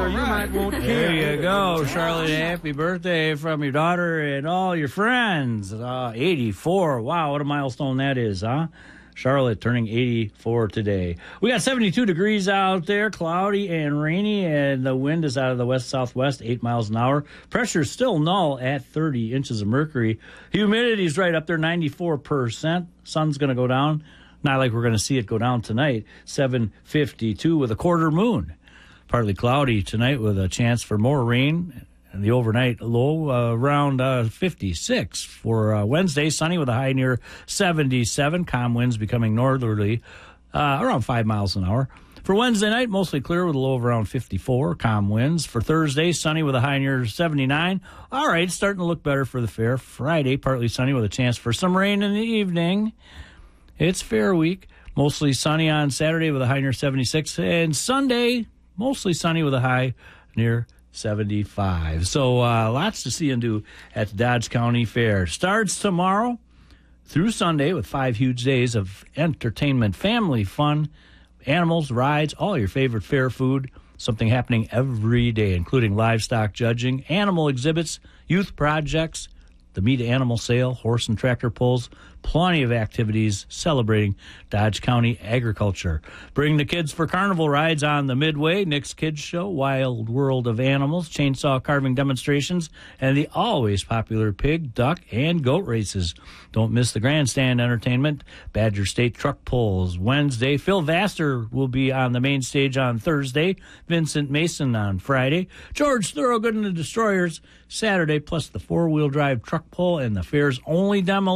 so you might want Kim. There you go, Charlotte. Happy birthday from your daughter and all your friends. 84. Wow, what a milestone that is, huh? Charlotte turning 84 today. We got 72 degrees out there, cloudy and rainy, and the wind is out of the west-southwest, 8 miles an hour. Pressure's still null at 30 inches of mercury. Humidity's right up there, 94%. Sun's going to go down. Not like we're going to see it go down tonight, 7:52 with a quarter moon. Partly cloudy tonight with a chance for more rain. And the overnight low around 56. For Wednesday, sunny with a high near 77. Calm winds becoming northerly around 5 miles an hour. For Wednesday night, mostly clear with a low of around 54. Calm winds. For Thursday, sunny with a high near 79. All right, starting to look better for the fair. Friday, partly sunny with a chance for some rain in the evening. It's fair week. Mostly sunny on Saturday with a high near 76. And Sunday, mostly sunny with a high near 75. So lots to see and do at the Dodge County Fair. Starts tomorrow through Sunday with 5 huge days of entertainment, family fun, animals, rides, all your favorite fair food. Something happening every day, including livestock judging, animal exhibits, youth projects, the meat animal sale, horse and tractor pulls, plenty of activities celebrating Dodge County agriculture. Bring the kids for carnival rides on the Midway, Nick's Kids Show, Wild World of Animals, chainsaw carving demonstrations, and the always popular pig, duck, and goat races. Don't miss the grandstand entertainment, Badger State truck pulls. Wednesday, Phil Vaster will be on the main stage on Thursday, Vincent Mason on Friday, George Thorogood and the Destroyers Saturday, plus the four-wheel drive truck pull and the fair's only demo